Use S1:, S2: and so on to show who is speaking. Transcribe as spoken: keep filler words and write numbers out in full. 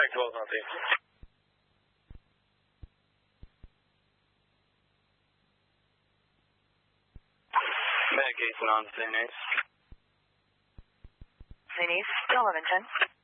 S1: Mike twelve on team.
S2: Medication on Saint Ace.
S3: Saint Ace, eleven ten.